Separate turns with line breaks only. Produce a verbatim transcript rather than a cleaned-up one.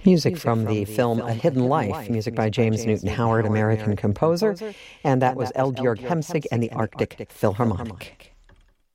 Music from the film A Hidden Life, music by James Newton Howard, American composer, and that was L. Georg Hemsig and the Arctic Philharmonic.